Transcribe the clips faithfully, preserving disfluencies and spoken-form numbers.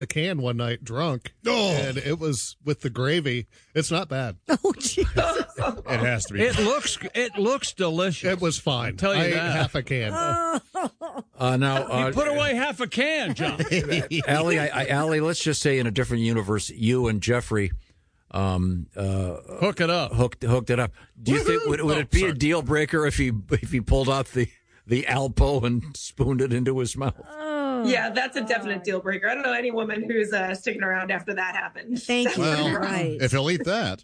a can one night drunk, Oh. and it was with the gravy. It's not bad. Oh, Jesus. It has to be. It looks it looks delicious. It was fine. I'll tell you I that. ate half a can. Uh, now, uh, You put away half a can, John. Allie, I, I, Allie, let's just say in a different universe, you and Jeffrey um, uh, Hook it up. hooked hooked it up. Do you think would, would Oh, it be sorry. a deal breaker if he if he pulled out the the Alpo and spooned it into his mouth? Yeah, that's a definite deal breaker. I don't know any woman who's uh, sticking around after that happens. Thank you. Well, right. if he'll eat that.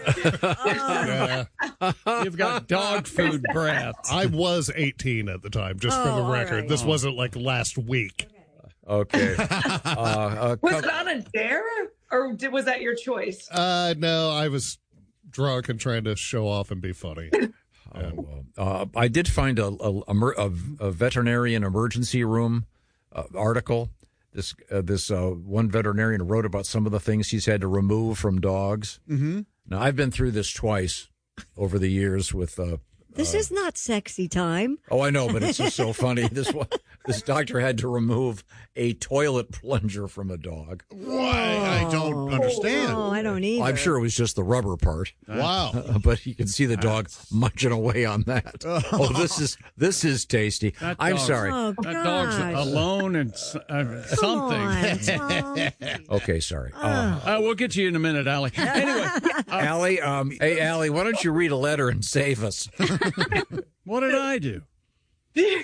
Yeah. You've got dog food breath. I was eighteen at the time, just for Oh, the all record. right. This wasn't like last week. Okay. Uh, uh, Was co- it on a dare, or did, was that your choice? Uh, no, I was drunk and trying to show off and be funny. Oh, uh, I did find a, a, a, a veterinarian emergency room uh, article. This uh, this uh, one veterinarian wrote about some of the things he's had to remove from dogs. Mm-hmm. Now, I've been through this twice over the years with. Uh, This is not sexy time. oh, I know, but it's just so funny. This one, this doctor had to remove a toilet plunger from a dog. Why? I don't understand. Oh, I don't either. I'm sure it was just the rubber part. Wow. Uh, but you can see the dog munching away on that. Oh, this is this is tasty. That I'm dog's- sorry. Oh, That dog's gosh. alone and s- uh, Come something. on, Tom. Okay, sorry. Uh, Uh, we'll get to you in a minute, Allie. Anyway, Allie, um, hey, Allie, why don't you read a letter and save us? what did I do? Dear,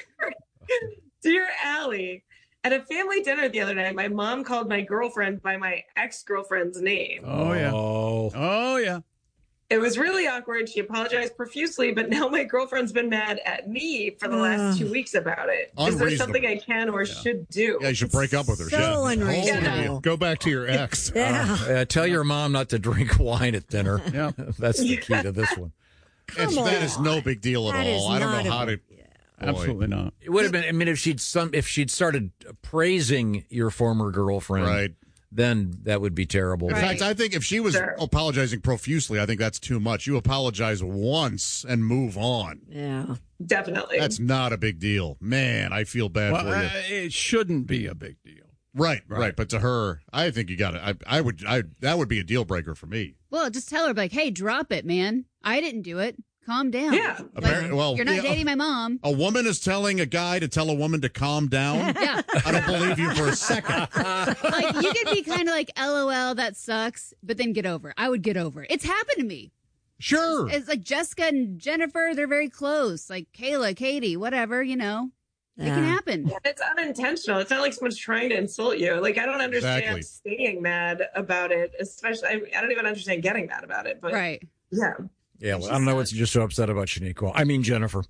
dear Allie, at a family dinner the other night, my mom called my girlfriend by my ex-girlfriend's name. Oh, yeah. Oh, Oh, yeah. It was really awkward. She apologized profusely, but now my girlfriend's been mad at me for the last two weeks about it. Is there Unreasonable. something I can or should do? Yeah, you should break up with her. So Shit. unreasonable. Go back to your ex. Yeah. uh, tell your mom not to drink wine at dinner. Yeah. That's the key to this one. It's, Come that is on. no big deal at That is all. I don't not know a how to. big- Absolutely not. It would have been. I mean, if she'd some, if she'd started praising your former girlfriend, Right. then that would be terrible. In Right. fact, I think if she was Sure. apologizing profusely, I think that's too much. You apologize once and move on. Yeah. Definitely. That's not a big deal. Man, I feel bad Well, for you. uh, it shouldn't be a big deal. right, right, But to her, I think you got it. I, I would. I that would be a deal breaker for me. Well, just tell her, like, hey, drop it, man. I didn't do it. Calm down. Yeah. Apparently, well, You're not yeah, dating my mom. A woman is telling a guy to tell a woman to calm down. Yeah. I don't believe you for a second. Like, you could be kind of like, LOL, that sucks, but then get over it. I would get over it. It's happened to me. Sure. It's like Jessica and Jennifer, they're very close. Like Kayla, Katie, whatever, you know. It can Yeah. happen. It's unintentional. It's not like someone's trying to insult you. Like, I don't understand Exactly. staying mad about it, especially, I, I don't even understand getting mad about it. But Right. yeah. Yeah, well, I don't know what you're so upset about, Shaniqua. I mean, Jennifer.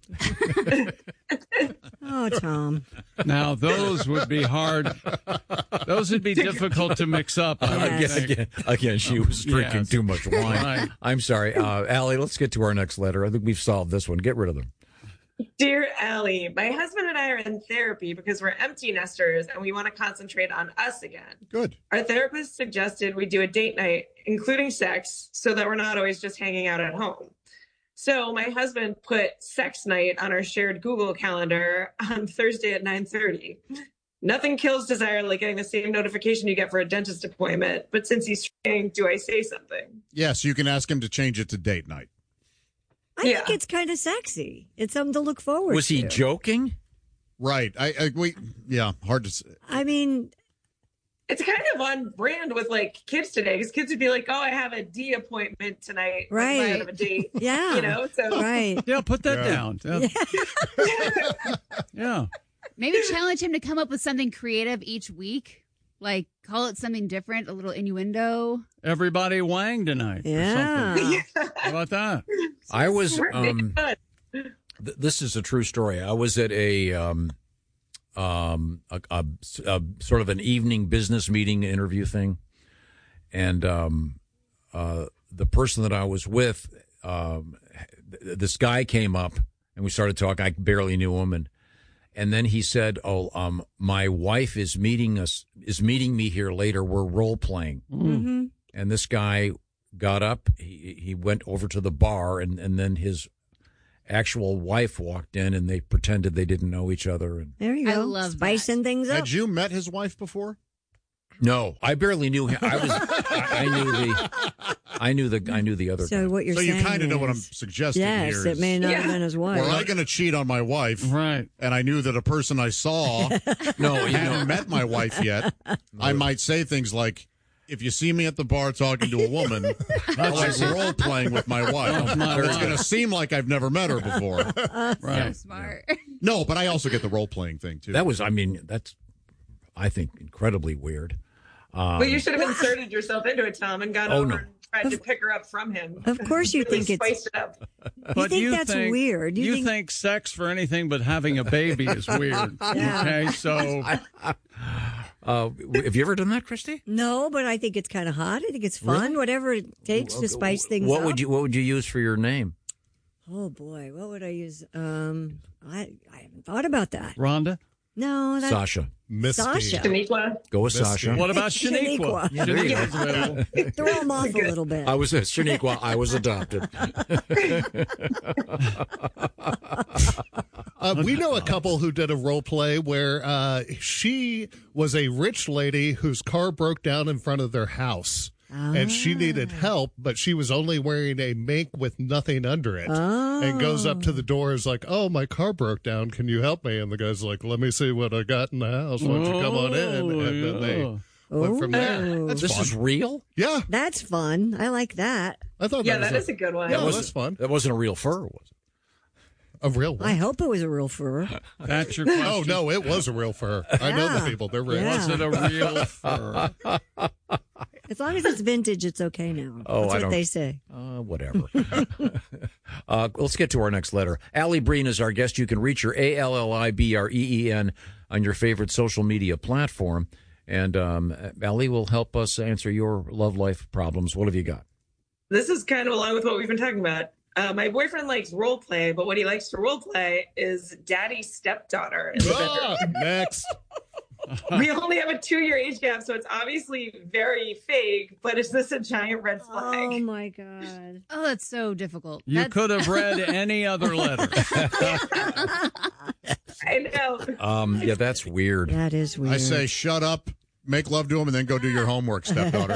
Oh, Tom. Now, those would be hard. Those would be difficult to mix up. I would Yes. Again, think. again, again, she was drinking Yes. too much wine. Right. I'm sorry. Uh, Allie, let's get to our next letter. I think we've solved this one. Get rid of them. Dear Allie, my husband and I are in therapy because we're empty nesters and we want to concentrate on us again. Good. Our therapist suggested we do a date night, including sex, so that we're not always just hanging out at home. So my husband put sex night on our shared Google calendar on Thursday at nine thirty. Nothing kills desire like getting the same notification you get for a dentist appointment. But since he's trying, do I say something? Yes, you can ask him to change it to date night. I Yeah. think it's kind of sexy. It's something to look forward Was to. he joking? Right. I, I we yeah, hard to say. I mean, It's kind of on brand with like kids today because kids would be like, oh, I have a D appointment tonight. Like, Right. I have a date. yeah. You know, so Right. Yeah, put that Yeah. down. Yeah. Yeah. Maybe challenge him to come up with something creative each week. Like, call it something different, a little innuendo. Everybody wang tonight. Yeah. Or something. How about that? I was. we're Um, fun. th- this is a true story. I was at a um, um, a, a, a sort of an evening business meeting interview thing, and um, uh, the person that I was with, um, th- this guy came up and we started talking. I barely knew him, and and then he said, "Oh, um, my wife is meeting us is meeting me here later. We're role playing." Mm-hmm. And this guy got up. He he went over to the bar, and, and then his actual wife walked in, and they pretended they didn't know each other. And There you I go. love Spicing things up. Had you met his wife before? No, I barely knew him. I was. I, I knew the. I knew the. I knew the other. So guy. what you're So you saying kind of know what I'm is- suggesting Yes, here. it may not have Yeah. been his wife. Were I going to cheat on my wife, Right. and I knew that a person I saw No, you hadn't know. met my wife yet, I might say things like, if you see me at the bar talking to a woman, I like role playing with my wife. my Or it's wife. going to seem like I've never met her before. So Right. smart. No, but I also get the role playing thing too. That was. I mean, that's. I think incredibly weird. Um, But you should have inserted yourself into it, Tom, and gone Oh, over no. and tried to pick her up from him. Of course you Really think it's- spiced it up. But think you that's think, weird? You You, think- think... sex for anything but having a baby is weird. Yeah. Okay, so uh, have you ever done that, Christy? No, but I think it's kind of hot. I think it's fun. Whatever it takes to spice things What up. would you What would you use for your name? Oh boy, what would I use? Um, I I haven't thought about that. Rhonda, No, that, Sasha. Misty. Sasha. Shaniqua. Go with Misty. Sasha. what about Shaniqua. Shaniqua? Yeah, there you go. Shaniqua's available. Throw them off a little bit. I was uh, Shaniqua. I was adopted. Uh, we know a couple who did a role play where uh, she was a rich lady whose car broke down in front of their house. And she needed help, but she was only wearing a mink with nothing under it. And goes up to the door, is like, "Oh, my car broke down. Can you help me?" And the guy's like, "Let me see what I got in the house. Why don't you come on in?" And then they Oh, went from there. Oh, this is real. Yeah, that's fun. I like that. I thought Yeah, that that was is a good one. yeah, was- that's fun. That wasn't a real fur, was it? A real one. I hope it was a real fur. that's your question. Oh no, it was a real fur. I know the Yeah. people. They're real. Yeah. Was it a real fur? As long as it's vintage, it's okay now. Oh, That's I what don't- they say. Uh, whatever. uh, let's get to our next letter. Allie Breen is our guest. You can reach her, A L L I B R E E N, on your favorite social media platform. And um, Allie will help us answer your love life problems. What have you got? This is kind of along with what we've been talking about. Uh, my boyfriend likes role play, but what he likes to role play is daddy's stepdaughter in the bedroom. Ah, next. We only have a two-year age gap, so it's obviously very fake. But is this a giant red Oh flag? my god. Oh, that's so difficult. You That's- could have read any other letter. I know. Um, yeah, that's weird. That is weird. I say, shut up, make love to him, and then go do your homework, stepdaughter.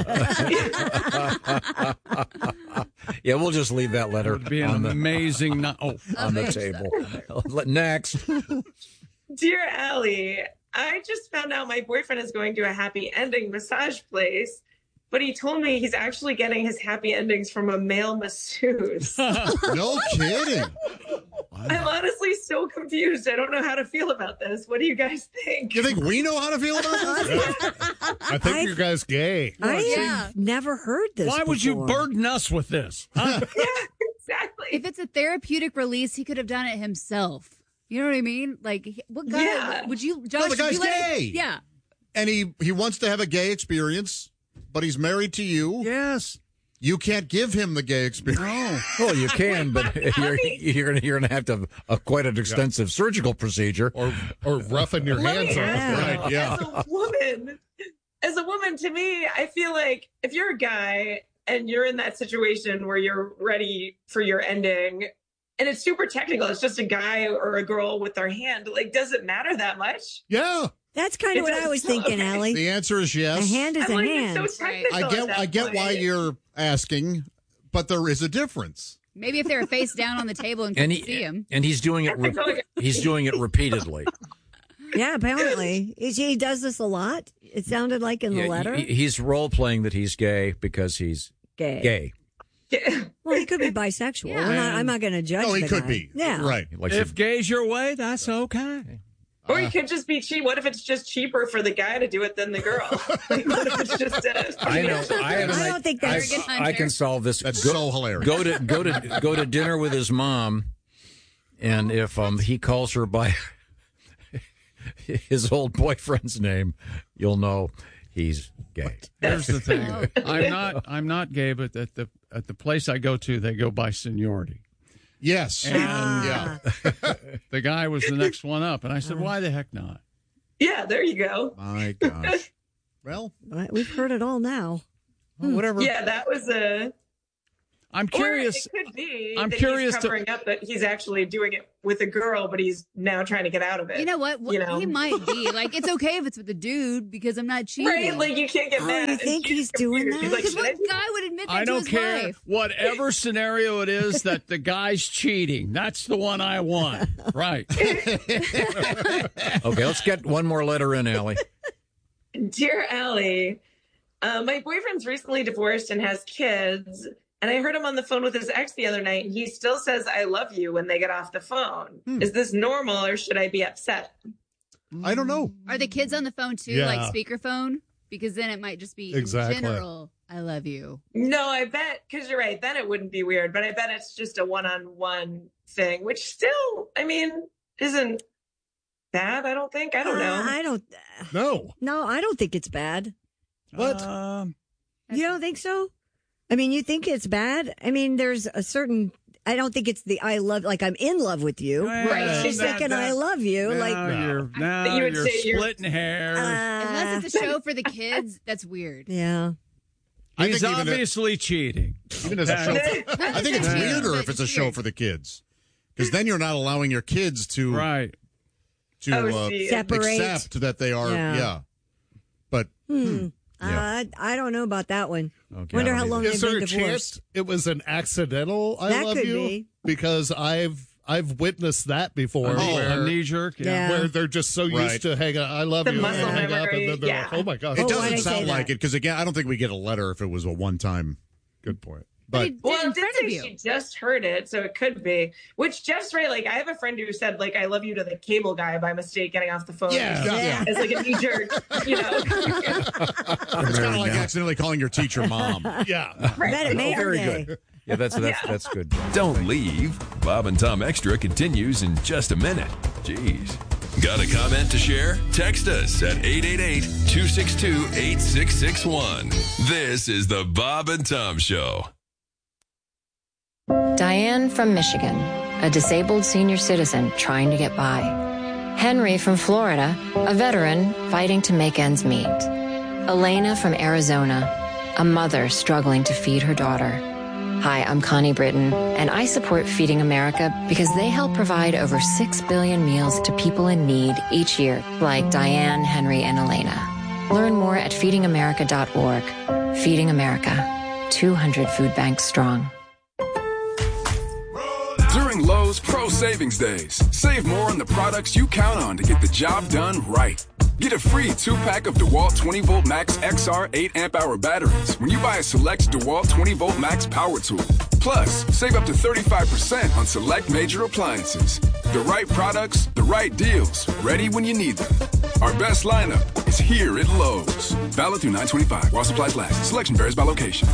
Yeah, we'll just leave that letter It would be an on the, amazing. No- oh, on the table. Next. Dear Allie, I just found out my boyfriend is going to a happy ending massage place, but he told me he's actually getting his happy endings from a male masseuse. No kidding. I'm honestly so confused. I don't know how to feel about this. What do you guys think? You think we know how to feel about this? I think I- you guys gay. I Yeah. have never heard this. why would you before. burden us with this? Huh? Exactly. If it's a therapeutic release, he could have done it himself. You know what I mean? Like, he- what guy Yeah. would you, Josh? the would guy's you let him- gay. yeah. And he, he wants to have a gay experience, but he's married to you. Yes. You can't give him the gay experience. Well, you can, but you're you're gonna you're gonna have to have a, quite an extensive surgical procedure. Or or roughing your Let hands me off. ask Right, you, yeah. As a woman, as a woman, to me, I feel like if you're a guy and you're in that situation where you're ready for your ending, and it's super technical, it's just a guy or a girl with their hand, like, does it matter that much? Yeah. That's kind of It what I does. was thinking, Okay. Allie. The answer is A yes. hand is I'm a like, hand. it's so technical. I at get that I get why point. you're asking, but there is a difference. Maybe if they were face down on the table and And couldn't he see him. and he's doing it. Re- he's doing it repeatedly. Yeah, apparently. Is he does this a lot? It sounded like in the Yeah, letter. he- he's role playing that he's gay because he's Gay. gay. Well, he could be bisexual. Yeah. We're not, I'm not going to judge Oh, he the could guy. be. Yeah. Right. Like If gay's your way, that's okay. Or you could just be cheap. What if it's just cheaper for the guy to do it than the girl? Like, what if it's just a, I know. I have. an I don't think I, that's- Arrogant I hunter. can solve this. That's go, so hilarious. Go to go to go to dinner with his mom, and if um he calls her by his old boyfriend's name, you'll know he's gay. Here's the thing: I'm not. I'm not gay, but at the at the place I go to, they go by seniority. Yes. And Yeah. the guy was the next one up, and I said, "Why the heck not?" yeah, there you go. My gosh. Well, But we've heard it all now. Whatever. Yeah, that was a. I'm curious. Or it could be I'm that curious he's to- covering up that he's actually doing it with a girl, but he's now trying to get out of it. You know what? You know? He might be. Like, it's okay if it's with a dude because I'm not cheating. Right? Like, you can't get Oh, mad. you And think she's he's doing confused. She's that? like, Because should I what do guy would admit that I to don't his care. wife? Whatever scenario it is that the guy's cheating, that's the one I want. Right. Okay, let's get one more letter in, Allie. Dear Allie, uh, my boyfriend's recently divorced and has kids, and I heard him on the phone with his ex the other night, and he still says, I love you when they get off the phone. Hmm. Is this normal, or should I be upset? I don't know. Are the kids on the phone too, Yeah. like speakerphone? Because then it might just be Exactly. in general, I love you. No, I bet, because you're right, then it wouldn't be weird, but I bet it's just a one-on-one thing, which still, I mean, isn't bad, I don't think. I don't know. Uh, I don't. No. No, I don't think it's bad. What? Um, You don't think so? I mean, you think it's bad? I mean, there's a certain. I don't think it's the I love, like I'm in love with you. Right. She's That- thinking I that- love you. now like, you're, now You would you're say you're- splitting hairs. uh, Unless it's a show for the kids, that's weird. yeah. I He's think even, obviously cheating. even as a show, Not I think it's just cheating, weirder but if it's a just show weird. for the kids, because then you're not allowing your kids to Right. to Oh, uh, see. Separate. accept that they are. Yeah. Yeah, but Hmm. Yeah. Uh, I don't know about that one. Okay, Wonder I how don't long either. Is they've there been a divorced. chance it was an accidental I That love could you? be. Because I've I've witnessed that before A, where, a knee jerk. Yeah. Yeah. where they're just so Right. used to hang out, I love The you, and muscle hang up, memory, and then they're yeah. like, oh my gosh. it Oh, why'd I doesn't say sound like that? it. Because again, I don't think we get a letter if it was a one-time. Good point. But But he did Well, in it did front say of you. she just heard it, so it could be. Which Jeff's right. Like, I have a friend who said, like, I love you to the cable guy by mistake getting off the phone. Yeah. Yeah. As like a knee jerk, you know. it's kind of like accidentally calling your teacher mom. Yeah. Bet it made her Very day. good. Yeah, that's that's Yeah. that's good. Don't leave. Bob and Tom Extra continues in just a minute. Jeez. Got a comment to share? Text us at eight eight eight, two six two, eight six six one. This is the Bob and Tom Show. Diane from Michigan, a disabled senior citizen trying to get by. Henry from Florida, a veteran fighting to make ends meet. Elena from Arizona, a mother struggling to feed her daughter. Hi, I'm Connie Britton, and I support Feeding America because they help provide over six billion meals to people in need each year, like Diane, Henry, and Elena. Learn more at feeding america dot org. Feeding America, two hundred food banks strong. During Lowe's Pro Savings Days, save more on the products you count on to get the job done right. Get a free two-pack of DeWalt twenty volt Max X R eight amp hour batteries when you buy a select DeWalt twenty volt Max power tool. Plus, save up to thirty-five percent on select major appliances. The right products, the right deals, ready when you need them. Our best lineup is here at Lowe's. Valid through nine twenty-five while supplies last. Selection varies by location.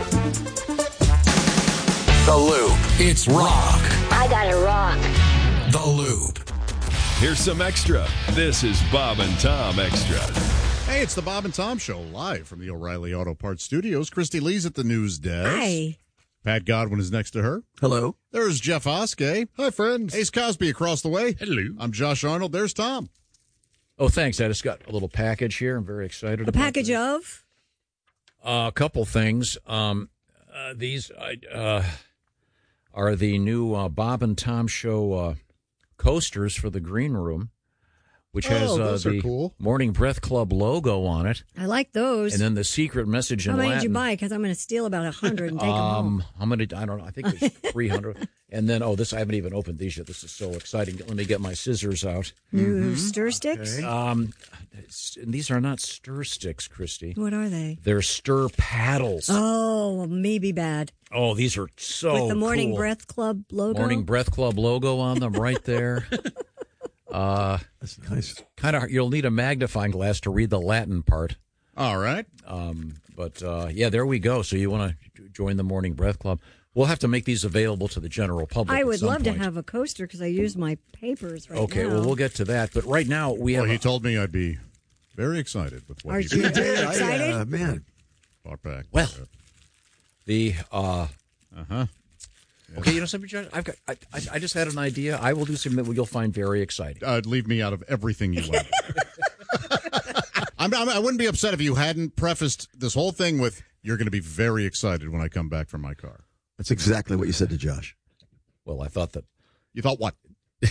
The Loop. It's rock. I got it rock. The Loop. Here's some extra. This is Bob and Tom Extra. Hey, it's the Bob and Tom Show live from the O'Reilly Auto Parts Studios. Christy Lee's at the news desk. Hi. Pat Godwin is next to her. Hello. There's Jeff Oskey. Hi, friends. Ace Cosby across the way. Hello. I'm Josh Arnold. There's Tom. Oh, thanks. I just got a little package here. I'm very excited A about package this. of? Uh, a couple things. Um, uh, these uh, are the new uh, Bob and Tom Show uh, coasters for the green room, which has Oh, uh, those are the cool. Morning Breath Club logo on it, I like those. and then the secret message in How many Latin. did you buy? Because I'm going to steal about a hundred and take them home. Um, how many? I don't know. I think it was three hundred. And then, oh, this I haven't even opened these yet. This is so exciting. Let me get my scissors out. New stir sticks? Um, it's- and these are not stir sticks, Christy. What are they? They're stir paddles. Oh, well, maybe bad. Oh, these are so With the Morning cool. Breath Club logo? Morning Breath Club logo on them right there. uh, That's nice. kind of, you'll need a magnifying glass to read the Latin part. All right. Um, but uh, yeah, there we go. So you want to join the Morning Breath Club? We'll have to make these available to the general public. I at would some love point. to have a coaster because I use my papers right Okay, now. well, we'll get to that. But right now we have. Well, he a- told me I'd be very excited with what Are he you did. very excited? Uh, man. Far back. well, the. Uh Uh-huh. Okay, you know something, John? I've got. I, I, I just had an idea. I will do something that you'll find very exciting. Uh, leave me out of everything you went. I'm, I'm, I wouldn't be upset if you hadn't prefaced this whole thing with, you're going to be very excited when I come back from my car. That's exactly what you said to Josh. Well, I thought that. You thought what?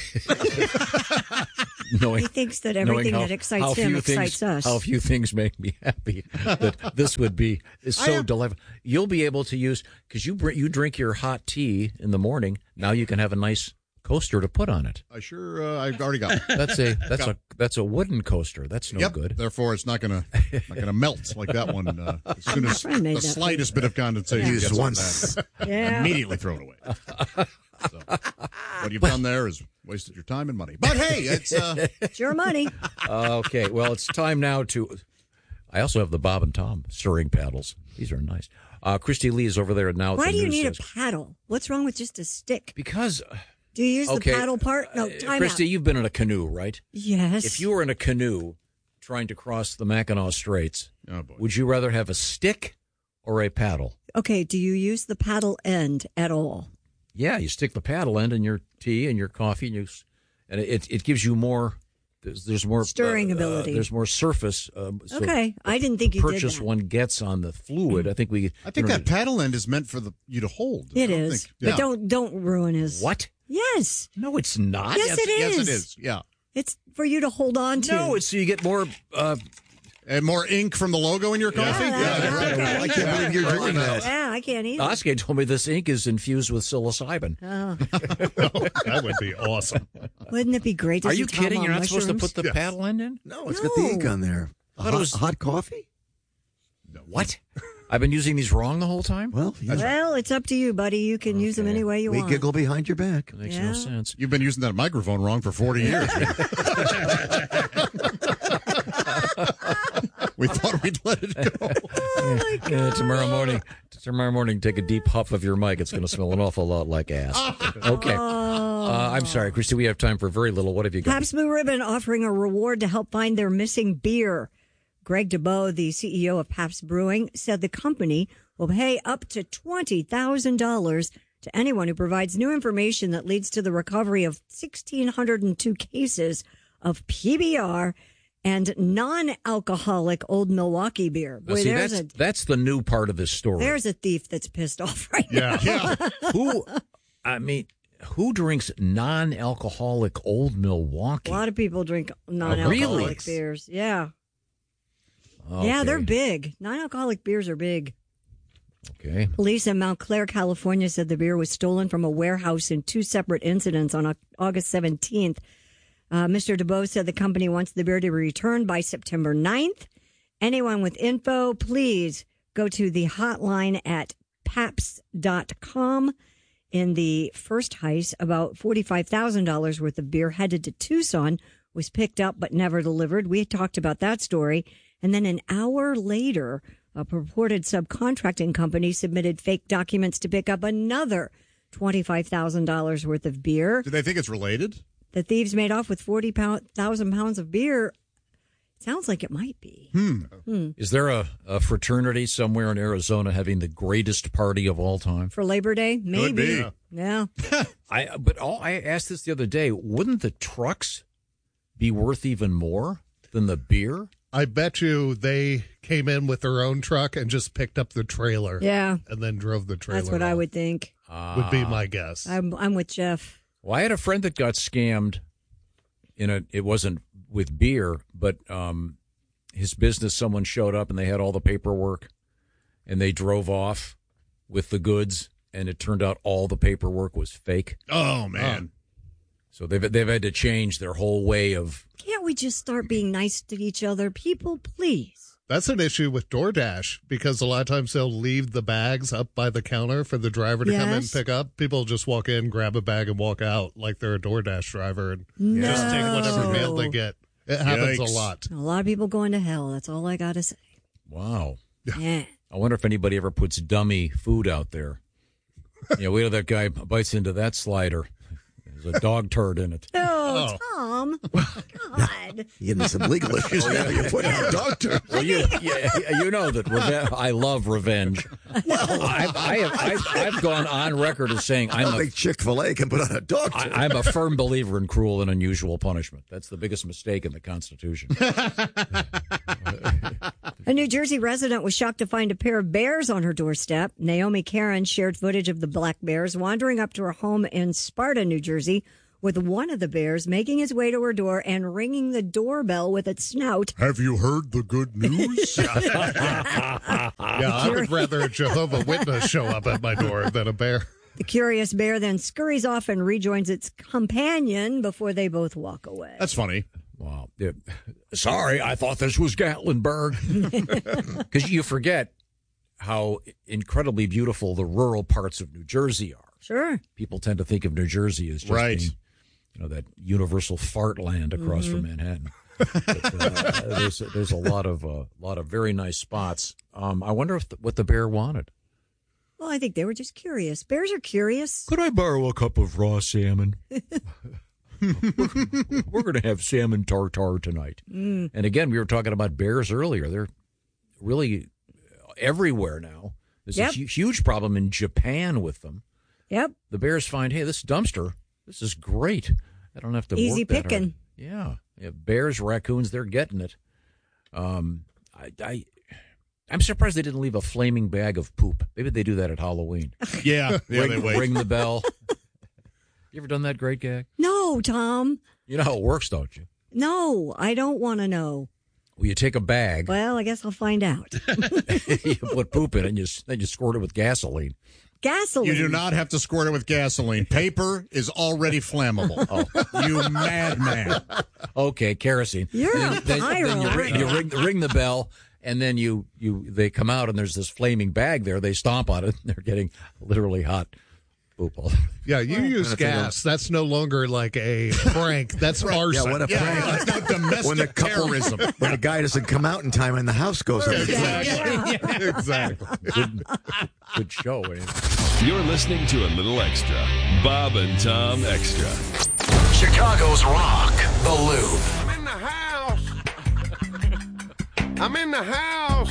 knowing, he thinks that everything how, that excites him excites things, us. How few things make me happy. That this would be is so delightful. You'll be able to use because you br- you drink your hot tea in the morning. Now you can have a nice coaster to put on it. I sure uh, I've already got. That's a that's a that's a wooden coaster. That's no yep. good. Therefore, it's not gonna not gonna melt like that one. Uh, as soon as the slightest bit of condensation Use gets once, on that, yeah. immediately throw it away. So, what you've done there is wasted your time and money. But hey, it's uh, it's your money. Okay, well, it's time now to. I also have the Bob and Tom stirring paddles. These are nice. Uh, Christy Lee is over there now. Why the do you news need desk. a paddle? What's wrong with just a stick? Because. Do you use okay, the paddle part? No, uh, time Christy, out. you've been in a canoe, right? Yes. If you were in a canoe trying to cross the Mackinac Straits, oh boy. would you rather have a stick or a paddle? Okay, do you use the paddle end at all? Yeah, you stick the paddle end in your tea and your coffee, and you, and it it gives you more. There's, there's more stirring uh, ability. Uh, there's more surface. Um, so okay, I didn't think you did purchase that. one gets on the fluid. I think we. I think that paddle end is meant for the you to hold. It I don't is, think, but yeah. don't don't ruin his. What? Yes. No, it's not. Yes, yes, it is. Yes, it is. Yeah. It's for you to hold on to. No, it's so you get more. Uh, And more ink from the logo in your coffee? Yeah, that's right. okay. I can't believe you're drinking that. Yeah, I can't either. Oscar told me this ink is infused with psilocybin. Oh. That would be awesome. Wouldn't it be great to Are see you Tom kidding? on You're not mushrooms? supposed to put the Yes. paddle end in? No, it's No. got the ink on there. I thought Hot, it was- hot coffee? What? I've been using these wrong the whole time? Well, you, Well, it's up to you, buddy. You can use them Okay. any way you we want. giggle behind your back. It makes Yeah. no sense. You've been using that microphone wrong for forty years. We thought we'd let it go. Oh my God. Yeah, tomorrow morning, tomorrow morning, take a deep huff of your mic. It's going to smell an awful lot like ass. Okay. Uh, I'm sorry, Christy. We have time for very little. What have you got? Pabst Blue Ribbon offering a reward to help find their missing beer. Greg DeBoe, the C E O of Pabst Brewing, said the company will pay up to twenty thousand dollars to anyone who provides new information that leads to the recovery of one thousand six hundred two cases of P B R and non-alcoholic Old Milwaukee beer. Now, Boy, see, there's that's a that's the new part of this story. there's a thief that's pissed off right Yeah. Yeah. Who, I mean, who drinks non-alcoholic Old Milwaukee? A lot of people drink non-alcoholic really? beers. Yeah. Okay. Yeah, they're big. Non-alcoholic beers are big. Okay. Police in Montclair, California said the beer was stolen from a warehouse in two separate incidents on August seventeenth. Uh, Mister DeBoe said the company wants the beer to be returned by September ninth. Anyone with info, please go to the hotline at paps dot com. In the first heist, about forty-five thousand dollars worth of beer headed to Tucson was picked up but never delivered. We talked about that story. And then an hour later, a purported subcontracting company submitted fake documents to pick up another twenty-five thousand dollars worth of beer. Do they think it's related? The thieves made off with forty thousand pounds of beer. Sounds like it might be. Hmm. Hmm. Is there a, a fraternity somewhere in Arizona having the greatest party of all time? For Labor Day? Maybe. be. Yeah. I but all, I asked this the other day. Wouldn't the trucks be worth even more than the beer? I bet you they came in with their own truck and just picked up the trailer. Yeah. And then drove the trailer. That's what I off. would think. Would be my guess. I'm, I'm with Jeff. Well, I had a friend that got scammed in a. It wasn't with beer, but um, his business. Someone showed up and they had all the paperwork, and they drove off with the goods, and it turned out all the paperwork was fake. Oh man! So they've they've had to change their whole way of. Can't we just start being nice to each other? People, please. That's an issue with DoorDash because a lot of times they'll leave the bags up by the counter for the driver to come in and Yes. pick up. People just walk in, grab a bag, and walk out like they're a DoorDash driver and No. just take whatever mail they get. It happens Yikes. a lot. A lot of people going to hell. That's all I got to say. Wow. Yeah. I wonder if anybody ever puts dummy food out there. You know, wait till that guy bites into that slider. There's a dog turd in it. Oh, Tom. God. You get into some legal issues now. You're putting out a doctor. Well, you, yeah, you know that reve- I love revenge. Well, I've, I have, I've, I've gone on record as saying I I'm don't a, think Chick-fil-A can put on a doctor. I, I'm a firm believer in cruel and unusual punishment. That's the biggest mistake in the Constitution. A New Jersey resident was shocked to find a pair of bears on her doorstep. Naomi Karen shared footage of the black bears wandering up to her home in Sparta, New Jersey, with one of the bears making his way to her door and ringing the doorbell with its snout. Have you heard the good news? Yeah, I would rather a Jehovah's Witness show up at my door than a bear. The curious bear then scurries off and rejoins its companion before they both walk away. That's funny. Wow. Yeah. Sorry, I thought this was Gatlinburg. Because you forget how incredibly beautiful the rural parts of New Jersey are. Sure. People tend to think of New Jersey as just right. being, you know, that universal fart land across Mm-hmm. from Manhattan. But, uh, there's, there's a lot of uh, lot of very nice spots. Um, I wonder if the, what the bear wanted. Well, I think they were just curious. Bears are curious. Could I borrow a cup of raw salmon? we're we're going to have salmon tartare tonight. Mm. And again, we were talking about bears earlier. They're really everywhere now. There's Yep. a hu- huge problem in Japan with them. Yep. The bears find, hey, this dumpster, this is great. I don't have to Easy work that hard. picking. Yeah. yeah. Bears, raccoons, they're getting it. Um, I, I, I'm surprised they didn't leave a flaming bag of poop. Maybe they do that at Halloween. Yeah. yeah ring, they wait. ring the bell. You ever done that great gag? No, Tom. You know how it works, don't you? No, I don't want to know. Well, you take a bag, Well, I guess I'll find out. you put poop in it, and you, then you squirt it with gasoline. Gasoline. You do not have to squirt it with gasoline. Paper is already flammable. Oh, you madman. Okay, kerosene. You're then, a then, then you, pyro. ring, you ring, ring the bell, and then you, you they come out, and there's this flaming bag there. They stomp on it, and they're getting literally hot poop all over. Yeah, you use gas. That's no longer like a prank. That's arson. Yeah, what a Yeah, prank. that's not domestic When the couple- terrorism. When the guy doesn't come out in time and the house goes up. Exactly. Exactly. Good, good show. Anyway. You're listening to a little extra. Bob and Tom Extra. Chicago's Rock, The Loop. I'm in the house. I'm in the house.